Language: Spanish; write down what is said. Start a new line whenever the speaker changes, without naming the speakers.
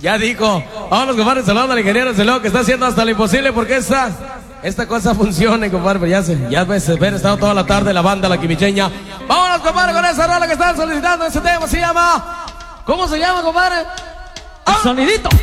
Ya dijo. Vámonos, compadre, saludando al ingeniero Celeo, que está haciendo hasta lo imposible porque esta cosa funcione, compadre. Ya ves, haber estado toda la tarde la banda La Quimicheña. Vámonos, compadre, con esa rola que están solicitando. Ese tema se llama... ¿Cómo se llama, compadre?
El sonidito.